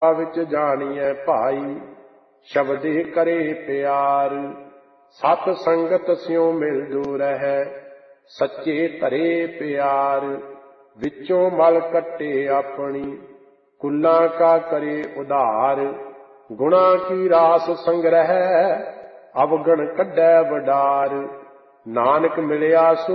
ਵਿੱਚ ਜਾਣੀਐ ਭਾਈ, ਸ਼ਬਦੇ ਕਰੇ ਪਿਆਰ। ਸਤ ਸੰਗਤ ਸਿਉ ਮਿਲ ਦੂ ਰਹੈ, ਸੱਚੇ ਧਰੇ ਪਿਆਰ। ਵਿੱਚੋਂ ਮਲ ਕੱਟੇ ਆਪਣੀ, ਕੁਲਾਂ ਕਾ ਕਰੇ ਉਧਾਰ। ਗੁਣਾ ਕੀ ਰਾਸ ਸੰਗ੍ਰਹਿ, ਅਵਗਣ ਕੱਢੈ ਵਡਾਰ। ਨਾਨਕ ਮਿਲਿਆ ਸੋ